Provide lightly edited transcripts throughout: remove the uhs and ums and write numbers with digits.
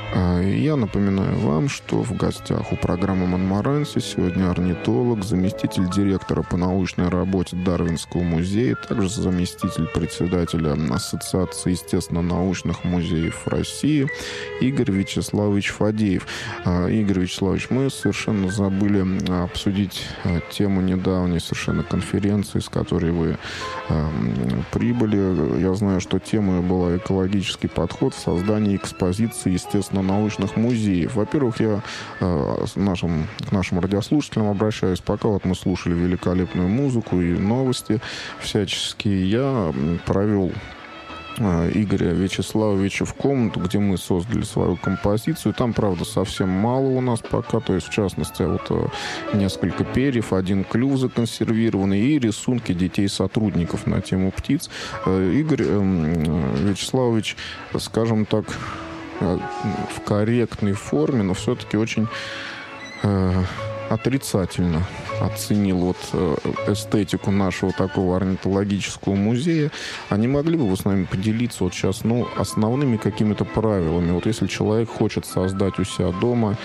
Я напоминаю вам, что в гостях у программы «Монморанси» сегодня орнитолог, заместитель директора по научной работе Дарвинского музея, также заместитель председателя Ассоциации естественно-научных музеев России Игорь Вячеславович Фадеев. Игорь Вячеславович, мы совершенно забыли обсудить тему недавней совершенно конференции, с которой вы прибыли. Я знаю, что тема была экологический подход в создании экспозиции естественно-научных музеев. Во-первых, я к нашим радиослушателям обращаюсь. Пока вот мы слушали великолепную музыку и новости всяческие, я провел Игоря Вячеславовича в комнату, где мы создали свою композицию. Там, правда, совсем мало у нас пока. То есть, в частности, вот несколько перьев, один клюв законсервированный и рисунки детей-сотрудников на тему птиц. Игорь Вячеславович, скажем так, в корректной форме, но все-таки очень отрицательно оценил вот эстетику нашего такого орнитологического музея. А не могли бы вы с нами поделиться вот сейчас, основными какими-то правилами? Вот если человек хочет создать у себя дома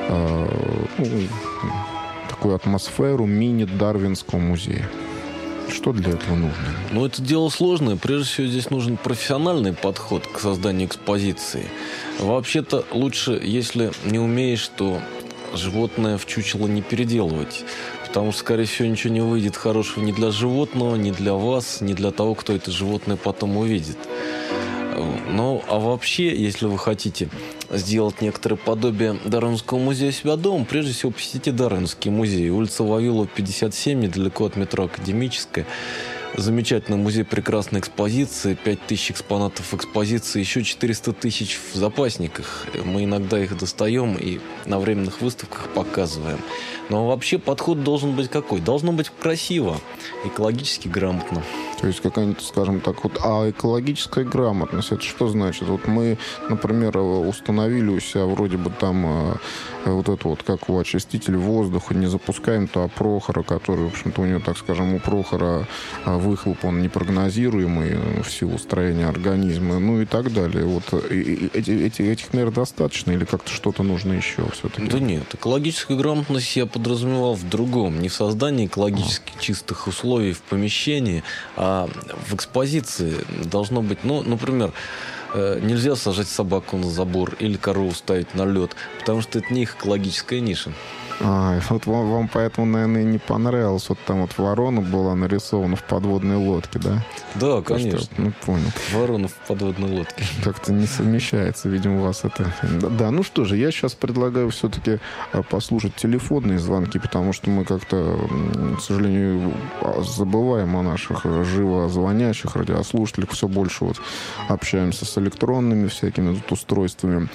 такую атмосферу мини-дарвинского музея, что для этого нужно? Это дело сложное. Прежде всего, здесь нужен профессиональный подход к созданию экспозиции. Вообще-то лучше, если не умеешь, то животное в чучело не переделывать. Потому что, скорее всего, ничего не выйдет хорошего ни для животного, ни для вас, ни для того, кто это животное потом увидит. А вообще, если вы хотите сделать некоторое подобие Дарвинского музея у себя дома, прежде всего посетите Дарвинский музей. Улица Вавилова, 57, недалеко от метро Академическая. Замечательный музей прекрасной экспозиции, 5000 экспонатов экспозиции, еще 400 тысяч в запасниках. Мы иногда их достаем и на временных выставках показываем. Но вообще подход должен быть какой? Должно быть красиво, экологически грамотно. То есть какая-нибудь, скажем так, экологическая грамотность, это что значит? Вот мы, например, установили у себя вроде бы там вот это вот, как у очистителя воздуха, не запускаем то Прохора, который, в общем-то, у него, так скажем, у Прохора выхлоп, он непрогнозируемый в силу строения организма, и так далее. Вот этих мер достаточно или как-то что-то нужно еще все-таки? Да нет, экологическая грамотность я подразумевал в другом. Не в создании экологически чистых условий в помещении, а в экспозиции должно быть, например, нельзя сажать собаку на забор или корову ставить на лед, потому что это не их экологическая ниша. Вот вам поэтому, наверное, и не понравилось. Вот там вот ворона была нарисована в подводной лодке, да? Да, конечно. Понял. Ворона в подводной лодке. Как-то не совмещается, видимо, у вас это. Да, что же, я сейчас предлагаю все-таки послушать телефонные звонки, потому что мы как-то, к сожалению, забываем о наших живо звонящих радиослушателях. Все больше вот общаемся с электронными всякими тут устройствами.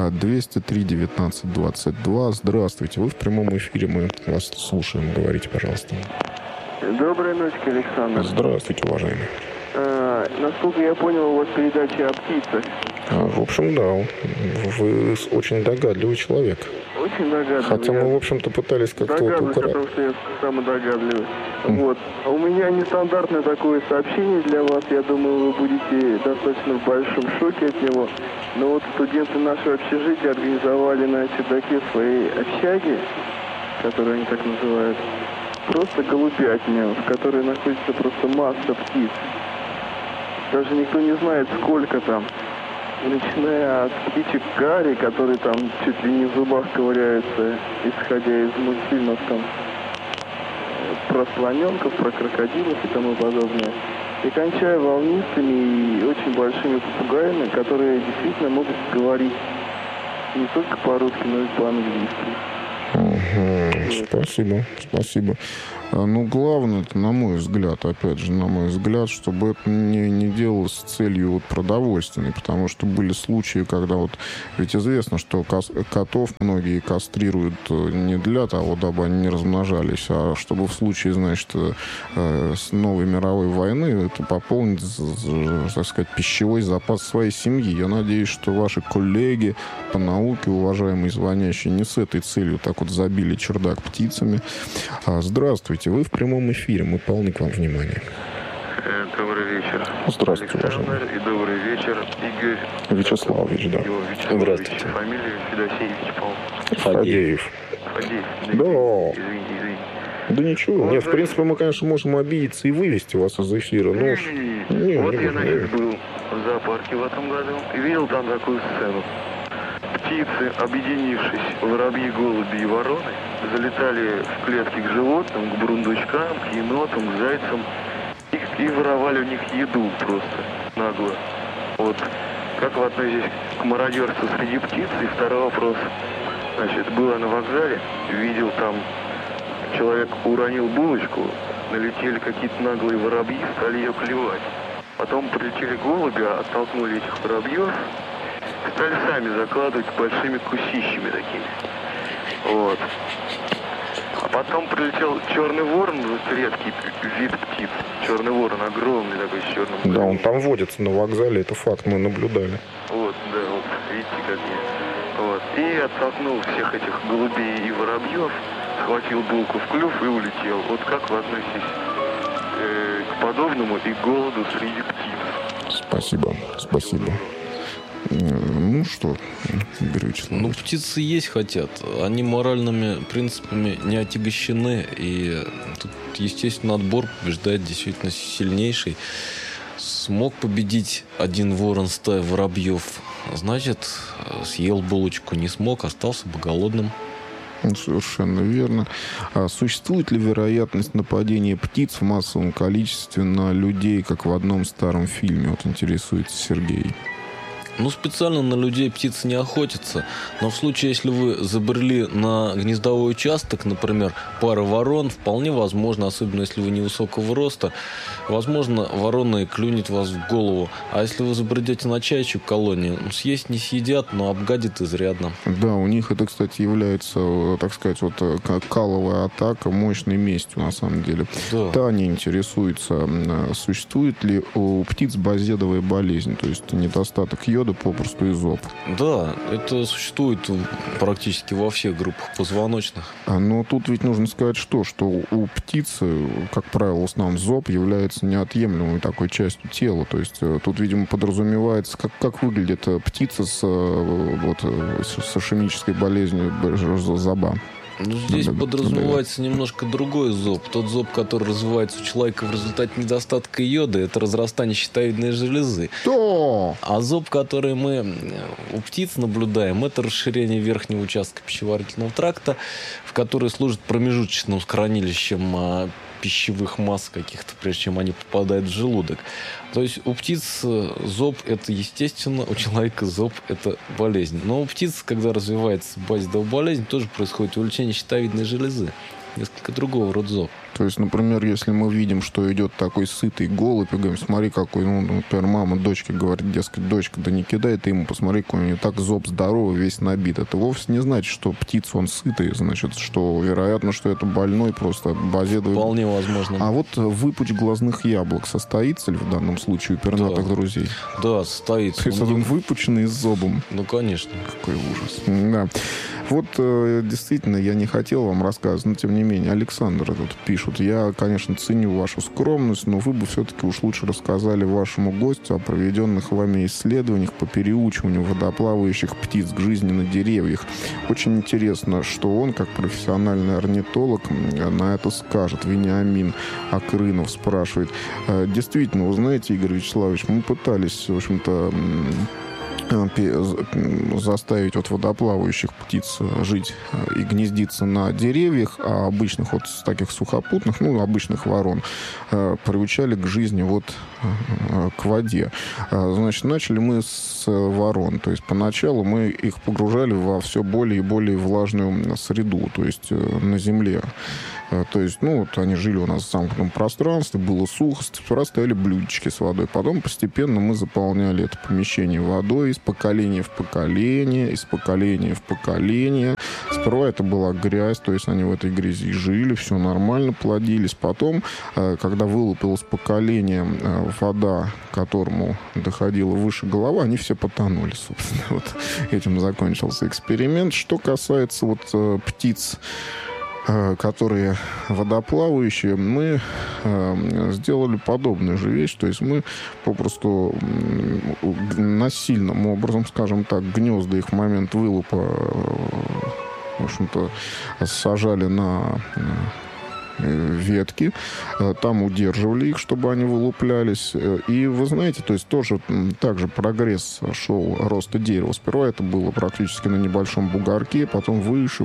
203-19-22. Здравствуйте. Вы в прямом эфире, мы вас слушаем. Говорите, пожалуйста. Доброй ночи, Александр. Здравствуйте, уважаемый. Насколько я понял, у вас передача о птицах. В общем, да. Вы очень догадливый человек. Очень догадливый. Хотя мы, в общем-то, пытались как-то... Догадливый, потому что я самый догадливый. Вот. А у меня нестандартное такое сообщение для вас. Я думаю, вы будете достаточно в большом шоке от него. Но вот студенты нашего общежития организовали на чердаке своей общаги, которую они так называют, просто голубятню, в которой находится просто масса птиц. Даже никто не знает, сколько там. Начиная от птичек кари, которые там чуть ли не в зубах ковыряются, исходя из мультфильмов там про слоненков, про крокодилов и тому подобное. И кончая волнистыми и очень большими попугаями, которые действительно могут говорить не только по-русски, но и по-английски. Спасибо. Главное, это, на мой взгляд, чтобы это не делалось с целью продовольственной, потому что были случаи, когда ведь известно, что котов многие кастрируют не для того, дабы они не размножались, а чтобы в случае, с новой мировой войны это пополнить, так сказать, пищевой запас своей семьи. Я надеюсь, что ваши коллеги по науке, уважаемые звонящие, не с этой целью так забили чердак птицами. Здравствуйте, вы в прямом эфире, мы полны к вам внимания. Добрый вечер. Здравствуйте, Александр, уважаемый. и добрый вечер, Игорь. Вячеславович, да. Его Вячеславович. Здравствуйте. Фамилия Федосеевич, по-моему. Фадеев. Фадеев. Да. Извините. Да ничего. Нет, в принципе, мы, конечно, можем обидеться и вывести вас из эфира. Но уж... Не, Вот не я, буду. значит, был в зоопарке в этом году и видел там такую сцену. Птицы, объединившись, воробьи, голуби и вороны, залетали в клетки к животным, к бурундучкам, к енотам, к зайцам и воровали у них еду просто нагло. Вот. Как вы относитесь к мародерству среди птиц? И второй вопрос. Значит, был я на вокзале, видел там, человек уронил булочку, налетели какие-то наглые воробьи, стали ее клевать. Потом прилетели голуби, оттолкнули этих воробьев, стали сами закладывать большими кусищами такими. Вот. А потом прилетел черный ворон, редкий вид птиц. Черный ворон огромный такой с черным Да, крылом. он там водится на вокзале, это факт, мы наблюдали. Вот, да, вот, видите, какие. Вот. И оттолкнул всех этих голубей и воробьев, схватил булку в клюв и улетел. Вот как вы относитесь к подобному и к голоду среди птиц? Спасибо. Ну что, Игорь Вячеславович? Ну, птицы есть хотят. Они моральными принципами не отягощены. И тут, естественно, отбор побеждает действительно сильнейший. Смог победить один ворон стая воробьев, значит, съел булочку. Не смог, остался бы голодным. Совершенно верно. А существует ли вероятность нападения птиц в массовом количестве на людей, как в одном старом фильме? Вот интересуется Сергей. Ну, специально на людей птицы не охотятся, но в случае, если вы забрели на гнездовой участок, например, пара ворон, вполне возможно, особенно если вы невысокого роста, возможно, ворона и клюнет вас в голову. А если вы забредете на чайчью колонию, съесть не съедят, но обгадит изрядно. Да, у них это, кстати, является, так сказать, вот как каловая атака, мощной местью, на самом деле. Да. Таня интересуется, существует ли у птиц базедовая болезнь, то есть недостаток йода, попросту и зоб. Да, это существует практически во всех группах позвоночных. Но тут ведь нужно сказать, что у птицы, как правило, в основном зоб является неотъемлемой такой частью тела. То есть тут, видимо, подразумевается, как выглядит птица с ишемической болезнью зоба. Ну, здесь подразумевается немножко другой зоб. Тот зоб, который развивается у человека в результате недостатка йода, это разрастание щитовидной железы. То! А зоб, который мы у птиц наблюдаем, это расширение верхнего участка пищеварительного тракта, в который служит промежуточным хранилищем пищевых масс каких-то, прежде чем они попадают в желудок. То есть у птиц зоб это естественно, у человека зоб это болезнь. Но у птиц, когда развивается базедовая болезнь, тоже происходит увеличение щитовидной железы. Несколько другого рода зоб. То есть, например, если мы видим, что идет такой сытый голубь, и говорим, смотри, какой, например, мама дочке говорит, дескать, дочка, да не кидай ты ему, посмотри, какой у него так зоб здоровый, весь набит. Это вовсе не значит, что птица, он сытый, значит, что, вероятно, что это больной просто базедовый. Вполне возможно. А вот выпуч глазных яблок состоится ли в данном случае у пернатых друзей? Да, состоится. То есть он выпученный с зобом. Ну, конечно. Какой ужас. Да. Вот действительно, я не хотел вам рассказывать, но тем не менее, Александр тут пишут. Я, конечно, ценю вашу скромность, но вы бы все-таки уж лучше рассказали вашему гостю о проведенных вами исследованиях по переучиванию водоплавающих птиц к жизни на деревьях. Очень интересно, что он, как профессиональный орнитолог, на это скажет. Вениамин Акрынов спрашивает. Действительно, вы знаете, Игорь Вячеславович, мы пытались, в общем-то, заставить вот водоплавающих птиц жить и гнездиться на деревьях, а обычных вот таких сухопутных, обычных ворон приучали к жизни вот к воде. Значит, начали мы с ворон. То есть поначалу мы их погружали во все более и более влажную среду, то есть на земле. То есть, они жили у нас в замкнутом пространстве, было сухо, сперва стояли блюдечки с водой. Потом постепенно мы заполняли это помещение водой из поколения в поколение, из поколения в поколение. Сперва это была грязь, то есть они в этой грязи жили, все нормально, плодились. Потом, когда вылупилось поколение, вода, которому доходила выше головы, они все потонули, собственно. Вот этим закончился эксперимент. Что касается птиц, которые водоплавающие, мы сделали подобную же вещь. То есть мы попросту насильным образом, скажем так, гнезда их в момент вылупа, в общем-то, сажали на ветки, там удерживали их, чтобы они вылуплялись. И вы знаете, то есть тоже также прогресс шел роста дерева. Сперва это было практически на небольшом бугорке, потом выше.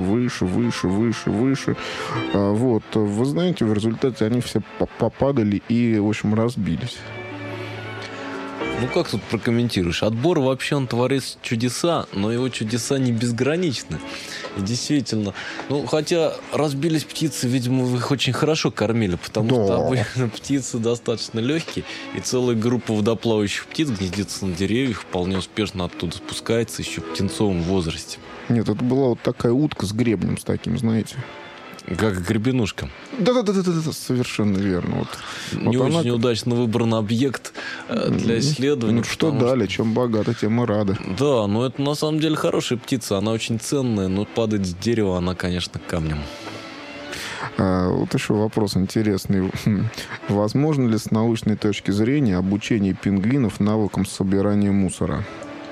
Вот. Вы знаете, в результате они все попадали и, в общем, разбились. Ну, как тут прокомментируешь? Отбор вообще, он творит чудеса, но его чудеса не безграничны. И действительно, ну, хотя разбились птицы, видимо, вы их очень хорошо кормили, потому что обычно птицы достаточно легкие, и целая группа водоплавающих птиц гнездится на деревьях, вполне успешно оттуда спускается еще в птенцовом возрасте. Нет, это была вот такая утка с гребнем, с таким, знаете. Как гребенушка. Да, совершенно верно. Вот. Не вот очень удачно выбран объект для исследования. Ну, что дали, чем богато, тем и рады. Да, но это на самом деле хорошая птица, она очень ценная, но падать с дерева она, конечно, камнем. Вот еще вопрос интересный. Возможно ли с научной точки зрения обучение пингвинов навыкам собирания мусора?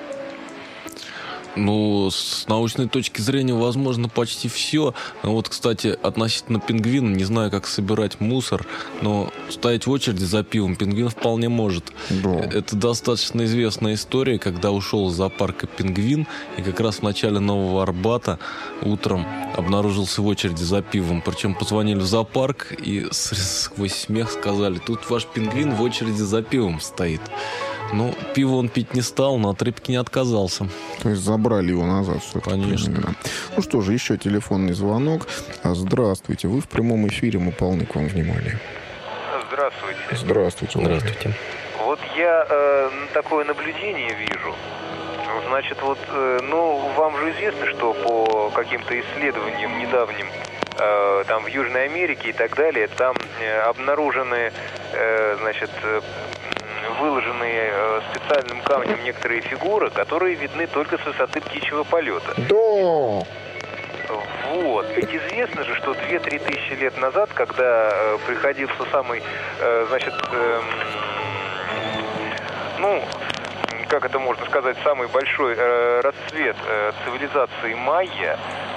Ну, с научной точки зрения, возможно, почти все. Вот, кстати, относительно пингвина, не знаю, как собирать мусор, но стоять в очереди за пивом пингвин вполне может. Да. Это достаточно известная история, когда ушел из зоопарка пингвин, и как раз в начале Нового Арбата утром обнаружился в очереди за пивом. Причем позвонили в зоопарк и сквозь смех сказали: тут ваш пингвин в очереди за пивом стоит. Ну, пиво он пить не стал, но от рыбки не отказался. То есть забрали его назад. Конечно. Ну что же, еще телефонный звонок. Здравствуйте, вы в прямом эфире, мы полны к вам внимания. Здравствуйте. Здравствуйте. Вот я такое наблюдение вижу. Значит, вот, ну, вам же известно, что по каким-то исследованиям недавним там в Южной Америке и так далее, там обнаружены, значит, выложенные специальным камнем некоторые фигуры, которые видны только с высоты птичьего полета. Да! Вот. Ведь известно же, что 2-3 тысячи лет назад, когда приходился самый, значит, ну, как это можно сказать, самый большой расцвет цивилизации майя,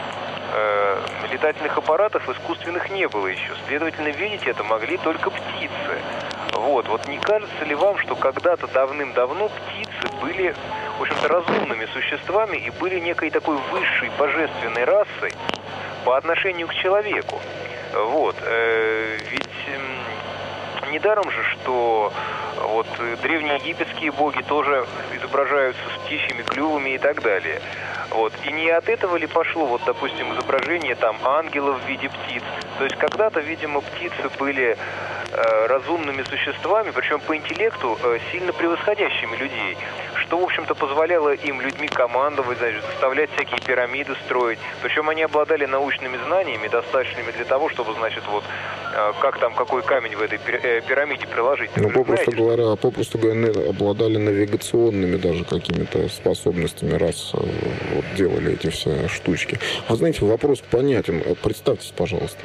летательных аппаратов искусственных не было еще. Следовательно, видеть это могли только птицы. Вот не кажется ли вам, что когда-то давным-давно птицы были, в общем-то, разумными существами и были некой такой высшей божественной расой по отношению к человеку? Вот. Ведь недаром же, что вот древнеегипетские боги тоже изображаются с птичьими клювами и так далее. Вот. И не от этого ли пошло, вот, допустим, изображение там ангелов в виде птиц? То есть когда-то, видимо, птицы были разумными существами, причем по интеллекту сильно превосходящими людей, что, в общем-то, позволяло им людьми командовать, значит, заставлять всякие пирамиды строить. Причем они обладали научными знаниями, достаточными для того, чтобы, значит, вот, как там, какой камень в этой пирамиде приложить. Ну, попросту говоря, обладали навигационными даже какими-то способностями, раз вот, делали эти все штучки. А знаете, вопрос понятен. Представьтесь, пожалуйста.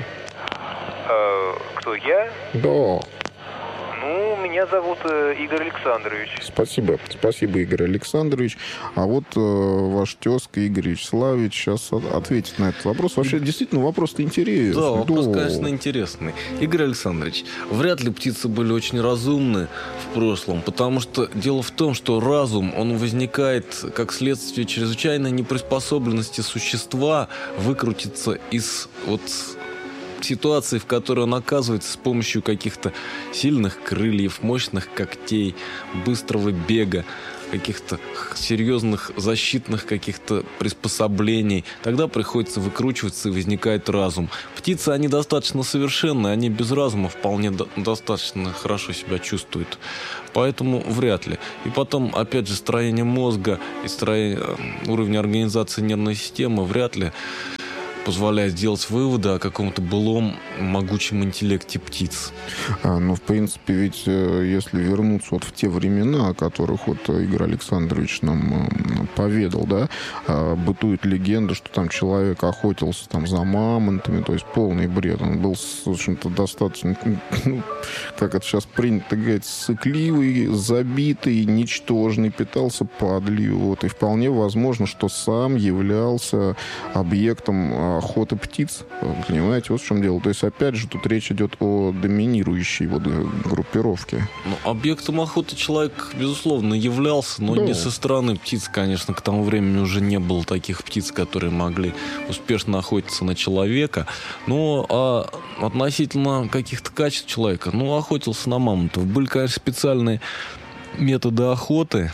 Кто, я? Да. Ну, меня зовут Игорь Александрович. Спасибо, Игорь Александрович. А вот ваш тезка Игорь Вячеславович сейчас ответит на этот вопрос. Вообще, действительно, вопрос-то интересный. Да, вопрос, конечно, интересный. Игорь Александрович, вряд ли птицы были очень разумны в прошлом, потому что дело в том, что разум, он возникает как следствие чрезвычайной неприспособленности существа выкрутиться из вот ситуации, в которой он оказывается с помощью каких-то сильных крыльев, мощных когтей, быстрого бега, каких-то серьезных защитных каких-то приспособлений. Тогда приходится выкручиваться, и возникает разум. Птицы, они достаточно совершенны, они без разума вполне достаточно хорошо себя чувствуют. Поэтому вряд ли. И потом, опять же, строение мозга и уровень организации нервной системы вряд ли позволяет сделать выводы о каком-то былом могучем интеллекте птиц. Ну, в принципе, ведь если вернуться вот в те времена, о которых вот Игорь Александрович нам поведал, да, бытует легенда, что там человек охотился там за мамонтами, то есть полный бред. Он был, в общем-то, достаточно, ну, как это сейчас принято говорить, сыкливый, забитый, ничтожный, питался падлью, вот, и вполне возможно, что сам являлся объектом охоты птиц, понимаете, вот в чем дело. То есть, опять же, тут речь идет о доминирующей вот группировке. Ну, объектом охоты человек, безусловно, являлся, но не со стороны птиц, конечно. К тому времени уже не было таких птиц, которые могли успешно охотиться на человека. Но относительно каких-то качеств человека, охотился на мамонтов. Были, конечно, специальные методы охоты.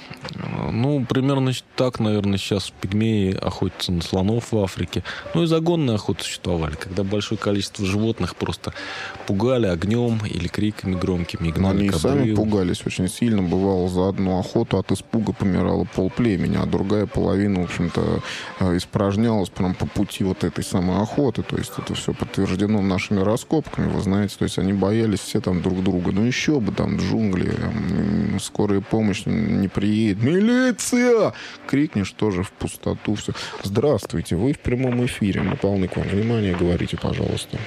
Ну, примерно так, наверное, сейчас пигмеи охотятся на слонов в Африке. Ну, и загонные охоты существовали, когда большое количество животных просто пугали огнем или криками громкими. Но они и сами пугались очень сильно. Бывало, за одну охоту от испуга помирало полплемени, а другая половина, в общем-то, испражнялась прям по пути вот этой самой охоты. То есть это все подтверждено нашими раскопками, вы знаете. То есть они боялись все там друг друга. Ну, еще бы там джунгли, там, скорая помощь не приедет. «Милиция!» Крикнешь тоже в пустоту. Все. Здравствуйте, вы в прямом эфире. Мы полны к вам внимания. Говорите, пожалуйста.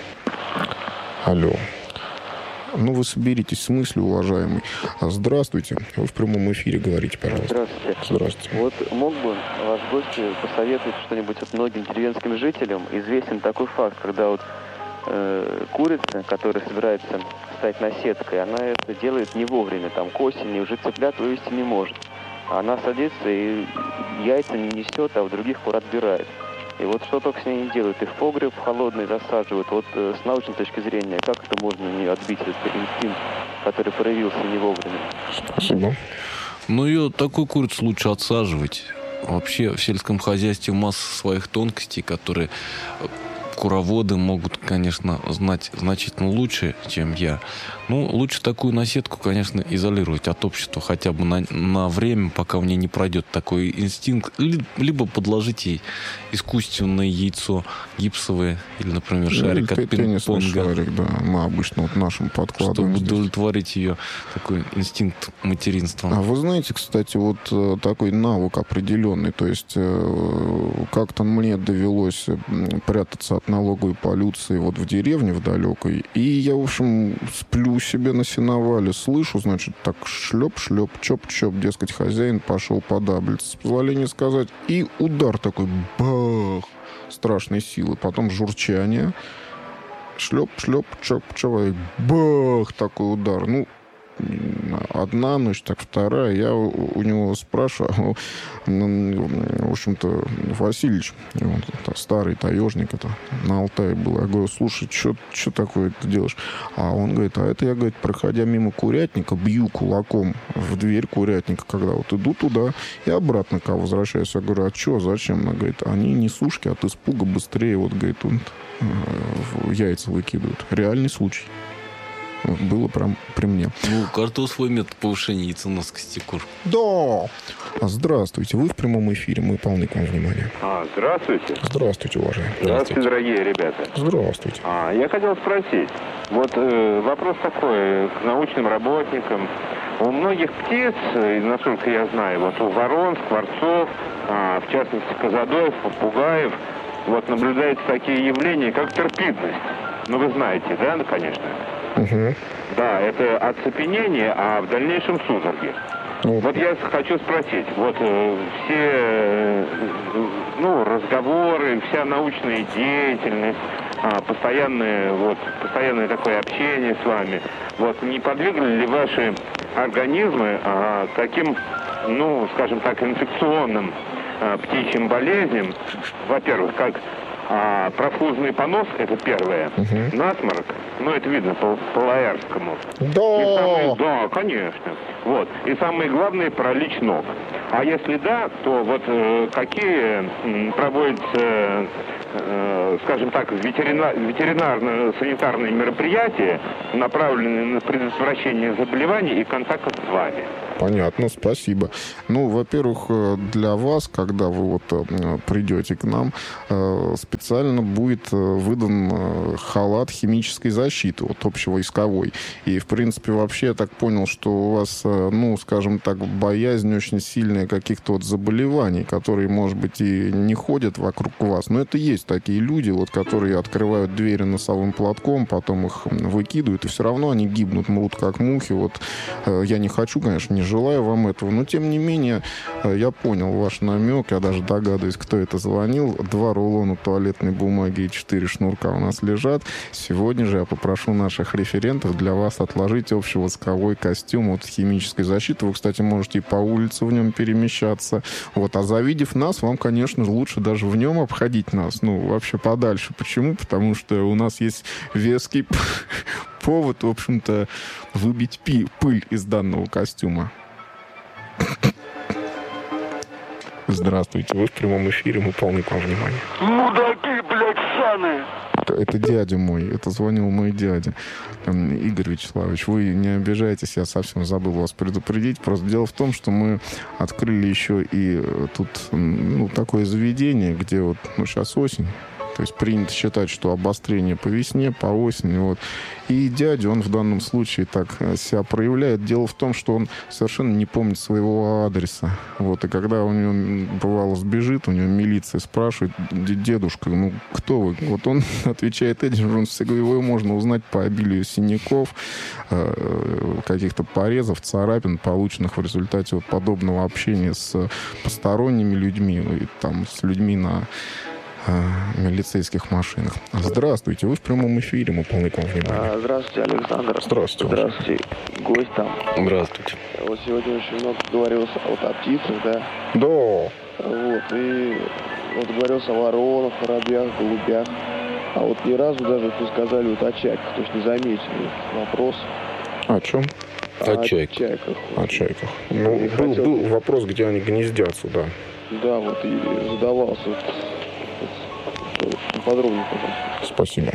Алло. Ну, вы соберитесь с мыслью, уважаемый. Здравствуйте. Вы в прямом эфире. Говорите, пожалуйста. Здравствуйте. Здравствуйте. Вот мог бы ваш гость посоветовать что-нибудь вот многим деревенским жителям? Известен такой факт, когда вот курица, которая собирается стать наседкой, она это делает не вовремя, там к осени уже цыплят вывести не может. Она садится и яйца не несет, а в других кур отбирает. И вот что только с ней не делают, и в погреб холодный засаживают. Вот с научной точки зрения, как это можно не отбить, этот инстинкт, который проявился не вовремя? Спасибо. Ну, ее такую курицу лучше отсаживать. Вообще в сельском хозяйстве масса своих тонкостей, которые куроводы могут, конечно, знать значительно лучше, чем я. Ну, лучше такую наседку, конечно, изолировать от общества хотя бы на время, пока у нее не пройдет такой инстинкт. Либо подложить ей искусственное яйцо гипсовое или, например, шарик от пинг-понга. Шарик, да. Мы обычно вот нашим подкладываем. Чтобы удовлетворить ее такой инстинкт материнства. А вы знаете, кстати, вот такой навык определенный. То есть как-то мне довелось прятаться от налоговой полиции вот в деревне в далекой. И я, в общем, сплю себе на сеновале, слышу, значит, так шлеп-шлеп, чоп-чоп, дескать, хозяин пошел подаблиться, с позволения сказать. И удар такой, бах, страшной силы. Потом журчание, шлеп-шлеп, чоп-чоп, бах, такой удар. Ну, одна ночь, так вторая. Я у него спрашиваю, в общем-то, Васильевич, он, старый таежник, это на Алтае был. Я говорю, слушай, что такое ты делаешь? А он говорит, а это я, говорит, проходя мимо курятника, бью кулаком в дверь курятника, когда вот иду туда и обратно, когда возвращаюсь. Я говорю, а что, зачем? Она говорит, они несушки от испуга быстрее, вот, говорит, яйца выкидывают. Реальный случай. Было прям при мне. Ну, у каждого свой метод повышения яйценоскости кур. Да! Здравствуйте, вы в прямом эфире, мы полны к вам внимания. Здравствуйте. Здравствуйте, уважаемые. Здравствуйте, дорогие ребята. Здравствуйте. Я хотел спросить, вот вопрос такой к научным работникам. У многих птиц, насколько я знаю, вот у ворон, скворцов, в частности казадоев, попугаев, вот наблюдаются такие явления, как торпидность. Ну, вы знаете, да, ну, конечно. Угу. Да, это оцепенение, а в дальнейшем судороги. Вот я хочу спросить, вот все разговоры, вся научная деятельность, постоянное такое общение с вами, вот не подвигли ли ваши организмы таким, скажем так, инфекционным птичьим болезням, во-первых, как профузный понос, это первое. Насморк, это видно по Лаэрскому. Да! Да, конечно. Вот. И самое главное, паралич ног. А если да, то вот какие проводятся, скажем так, ветеринарно-санитарные мероприятия, направленные на предотвращение заболеваний и контакта с вами? Понятно, спасибо. Ну, во-первых, для вас, когда вы вот придете к нам, специально будет выдан халат химической защиты, вот общевойсковой. И, в принципе, вообще я так понял, что у вас, ну, скажем так, боязнь очень сильная каких-то вот заболеваний, которые, может быть, и не ходят вокруг вас. Но это есть такие люди, вот, которые открывают двери носовым платком, потом их выкидывают, и все равно они гибнут, мрут как мухи. Вот я не хочу, конечно, не желаю вам этого, но, тем не менее, я понял ваш намек, я даже догадываюсь, кто это звонил. 2 рулона туалетной бумаги и 4 шнурка у нас лежат. Сегодня же я попрошу наших референтов для вас отложить общевойсковой костюм от химической защиты. Вы, кстати, можете и по улице в нем перемещаться. Вот. А завидев нас, вам, конечно, лучше даже в нем обходить нас. Ну, вообще подальше. Почему? Потому что у нас есть веский повод, в общем-то, выбить пыль из данного костюма. Здравствуйте, вы в прямом эфире, мы полны к вам внимания. Мудаки, блядь, саны! Это дядя мой, это звонил мой дядя. Игорь Вячеславович, вы не обижайтесь, я совсем забыл вас предупредить. Просто дело в том, что мы открыли еще и тут, ну, такое заведение, где вот, ну, сейчас осень. То есть принято считать, что обострение по весне, по осени. Вот. И дядя, он в данном случае так себя проявляет. Дело в том, что он совершенно не помнит своего адреса. Вот. И когда у него, бывало, сбежит, у него милиция спрашивает: дедушка, ну кто вы? Вот он отвечает этим же. Он всегда его можно узнать по обилию синяков, каких-то порезов, царапин, полученных в результате вот подобного общения с посторонними людьми, и там, с людьми на милицейских машинах. Здравствуйте, вы в прямом эфире, мы полны к вам внимания. Здравствуйте, Александр. Здравствуйте. Здравствуйте, гость там. Здравствуйте. Вот сегодня очень много говорилось вот о птицах, да? Да. Вот, и вот говорилось о воронах, воробьях, голубях. А вот ни разу даже не сказали вот о чайках, то есть не заметили вопрос. О чем? О чайках. Чайках. О чайках. Ну, был вопрос, где они гнездятся, да. Да, вот и задавался. Вот, подробнее, пожалуйста. Спасибо.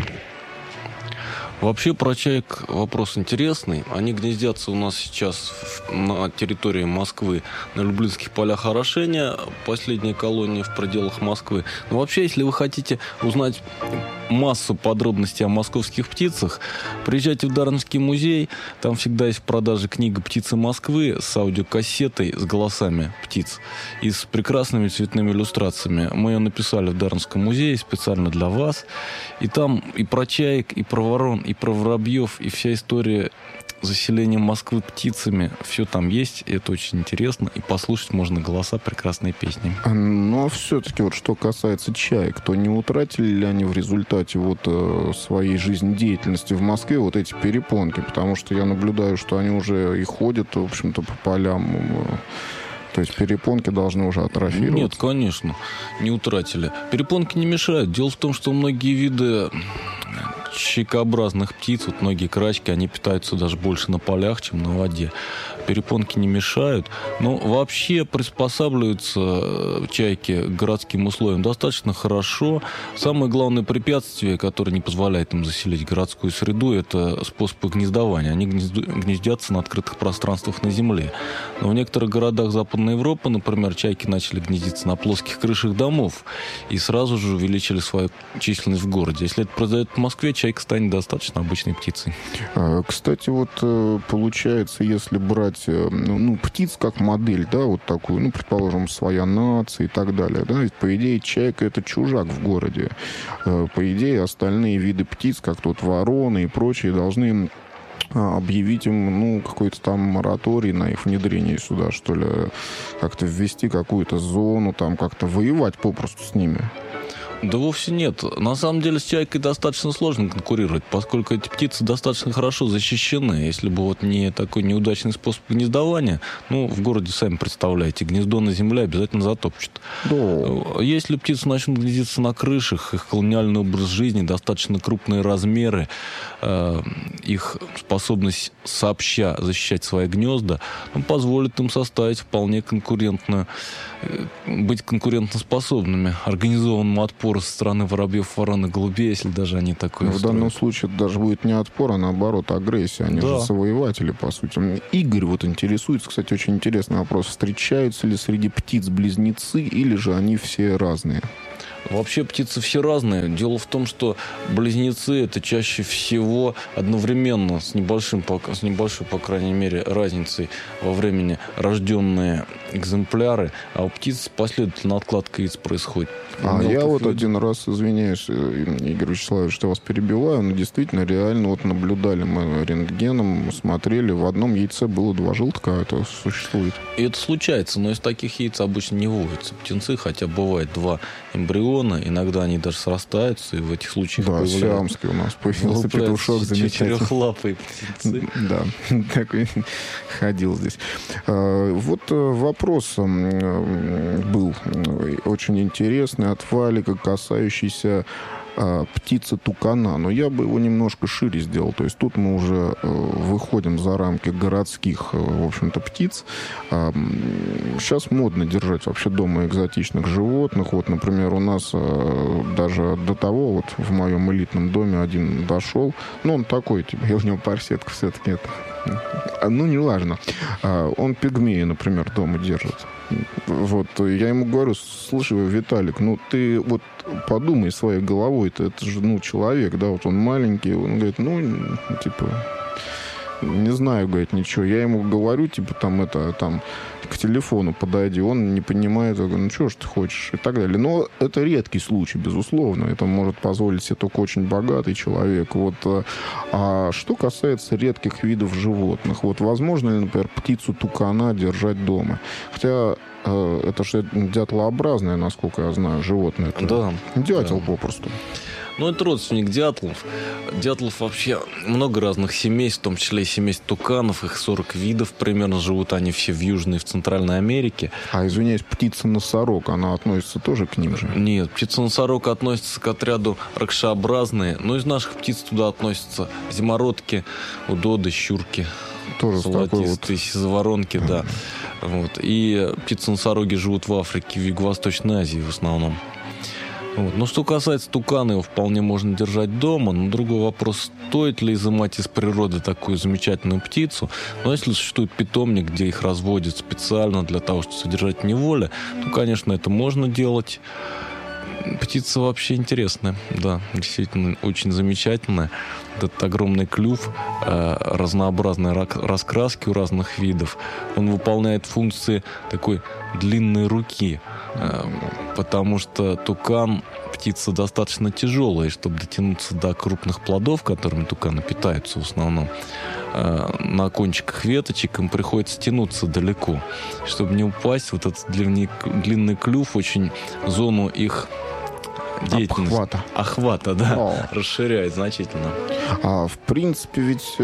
Вообще про чаек вопрос интересный. Они гнездятся у нас сейчас на территории Москвы, на Люблинских полях орошения, последняя колония в пределах Москвы. Но вообще, если вы хотите узнать массу подробностей о московских птицах, приезжайте в Дарвинский музей. Там всегда есть в продаже книга «Птицы Москвы» с аудиокассетой с голосами птиц и с прекрасными цветными иллюстрациями. Мы ее написали в Дарвинском музее специально для вас. И там и про чаек, и про ворон, и про воробьев, и вся история заселения Москвы птицами. Все там есть, и это очень интересно. И послушать можно голоса, прекрасные песни. Но все-таки вот что касается чаек, то не утратили ли они в результате вот своей жизнедеятельности в Москве вот эти перепонки? Потому что я наблюдаю, что они уже и ходят, в общем-то, по полям. То есть перепонки должны уже атрофироваться? Нет, конечно, не утратили. Перепонки не мешают. Дело в том, что многие виды чайкообразных птиц, вот многие крачки, они питаются даже больше на полях, чем на воде. Перепонки не мешают. Но вообще приспосабливаются чайки к городским условиям достаточно хорошо. Самое главное препятствие, которое не позволяет им заселить городскую среду, это способы гнездования. Они гнездятся на открытых пространствах на земле. Но в некоторых городах Западной Европы, например, чайки начали гнездиться на плоских крышах домов и сразу же увеличили свою численность в городе. Если это произойдет в Москве, чайка станет достаточно обычной птицей. Кстати, вот получается, если брать птиц как модель, да, вот такую, предположим, своя нация и так далее, да, ведь, по идее, чайка — это чужак в городе. По идее, остальные виды птиц, как тут вороны и прочие, должны объявить им, какой-то там мораторий на их внедрение сюда, что ли, как-то ввести какую-то зону, там, как-то воевать попросту с ними. Да вовсе нет. На самом деле с чайкой достаточно сложно конкурировать, поскольку эти птицы достаточно хорошо защищены. Если бы вот не такой неудачный способ гнездования, в городе, сами представляете, гнездо на земле обязательно затопчет. Да. Если птицы начнут гнездиться на крышах, их колониальный образ жизни, достаточно крупные размеры, их способность сообща защищать свои гнезда, позволит им составить вполне быть конкурентоспособными организованному отпору со стороны воробьев, ворон и голубей, если даже они такое в данном случае это даже будет не отпор, а наоборот агрессия. Они же завоеватели, по сути. Игорь вот интересуется, кстати, очень интересный вопрос. Встречаются ли среди птиц близнецы или же они все разные? Вообще птицы все разные. Дело в том, что близнецы это чаще всего одновременно с небольшой, по крайней мере, разницей во времени рожденные экземпляры, а у птиц последовательно откладка яиц происходит. Я вот один раз, извиняюсь, Игорь Вячеславович, что я вас перебиваю, но действительно, реально вот наблюдали мы рентгеном, смотрели, в одном яйце было 2 желтка, это существует. И это случается, но из таких яиц обычно не выводятся птенцы, хотя бывает 2 эмбриона, иногда они даже срастаются, и в этих случаях сиамский у нас появился петушок замечательный. 4-лапые птенцы. Да, такой ходил здесь. Вот вопрос был очень интересный от Валика, касающийся птицы тукана, но я бы его немножко шире сделал. То есть тут мы уже выходим за рамки городских, в общем-то, птиц. Сейчас модно держать вообще дома экзотичных животных. Вот, например, у нас даже до того, вот в моем элитном доме один дошел, ну, он такой, типа, я у него парсетка все-таки это. Ну, неважно. Он пигмея, например, дома держит. Вот, я ему говорю, слушай, Виталик, ну, ты вот подумай своей головой, это же, ну, человек, да, вот он маленький, он говорит, ну, типа, не знаю, говорит, ничего. Я ему говорю, типа, там, к телефону подойди, он не понимает, я говорю, ну, что ж ты хочешь, и так далее. Но это редкий случай, безусловно, это может позволить себе только очень богатый человек. Вот. А что касается редких видов животных, вот, возможно ли, например, птицу тукана держать дома? Хотя это же дятлообразное, насколько я знаю, животное. Да. Дятел попросту. Ну, это родственник дятлов. Дятлов вообще много разных семейств, в том числе и семейств туканов. Их 40 видов примерно. Живут они все в Южной и в Центральной Америке. А, извиняюсь, птица-носорог, она относится тоже к ним же? Нет, птица-носорог относится к отряду ракшообразные. Но из наших птиц туда относятся зимородки, удоды, щурки. Тоже золотистые, сизоворонки, да. Вот. И птицы-носороги живут в Африке, в Юго-Восточной Азии в основном. Вот. Но что касается тукана, его вполне можно держать дома. Но другой вопрос, стоит ли изымать из природы такую замечательную птицу. Но если существует питомник, где их разводят специально для того, чтобы содержать в неволе, то, конечно, это можно делать. Птица вообще интересная, да, действительно очень замечательная. Этот огромный клюв, разнообразные раскраски у разных видов. Он выполняет функции такой длинной руки, потому что тукан птица достаточно тяжелая, и чтобы дотянуться до крупных плодов, которыми туканы питаются в основном, на кончиках веточек им приходится тянуться далеко. Чтобы не упасть, вот этот длинный клюв очень зону их деятельности. Охвата, да, расширяет значительно. В принципе, ведь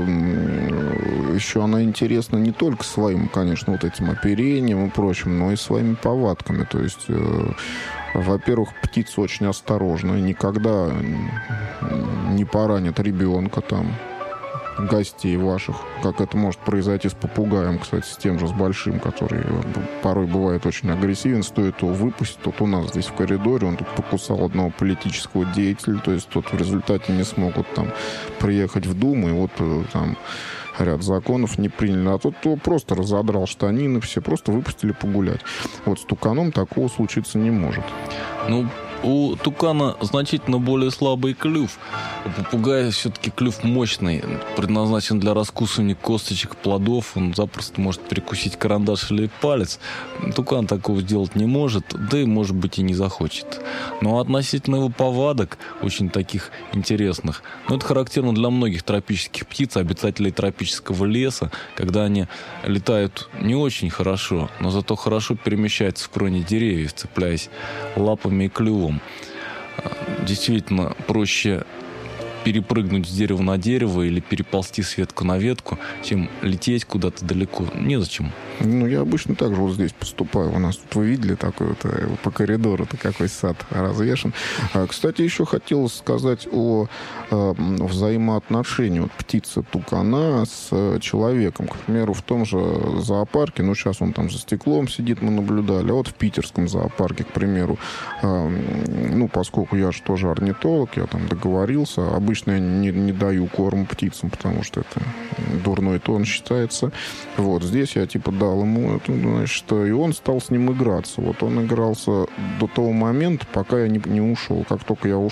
еще она интересна не только своим, конечно, вот этим оперением и прочим, но и своими повадками. То есть, во-первых, птица очень осторожная, никогда не поранит ребенка там, гостей ваших, как это может произойти с попугаем, кстати, с тем же, с большим, который порой бывает очень агрессивен, стоит его выпустить. Вот у нас здесь в коридоре он тут покусал одного политического деятеля, то есть тот в результате не смогут там приехать в Думу, и вот там ряд законов не приняли, а тот просто разодрал штанины, все просто выпустили погулять. Вот с туканом такого случиться не может. Ну, у тукана значительно более слабый клюв. У попугая все-таки клюв мощный, предназначен для раскусывания косточек, плодов. Он запросто может перекусить карандаш или палец. Тукан такого сделать не может, да и, может быть, и не захочет. Но относительно его повадок, очень таких интересных, это характерно для многих тропических птиц, обитателей тропического леса, когда они летают не очень хорошо, но зато хорошо перемещаются в кроне деревьев, цепляясь лапами и клювом. Действительно, проще перепрыгнуть с дерева на дерево или переползти с ветку на ветку, чем лететь куда-то далеко. Незачем. Ну, я обычно так же вот здесь поступаю. У нас тут, вы видели, такой вот по коридору-то какой сад развешен. Кстати, еще хотел сказать о взаимоотношении вот птицы тукана с человеком. К примеру, в том же зоопарке, ну, сейчас он там за стеклом сидит, мы наблюдали, а вот в питерском зоопарке, к примеру, ну, поскольку я же тоже орнитолог, я там договорился, обычно я не даю корм птицам, потому что это дурной тон считается. Вот, здесь я типа дал ему это, значит, и он стал с ним играться. Вот он игрался до того момента, пока я не ушел. Как только я ушел,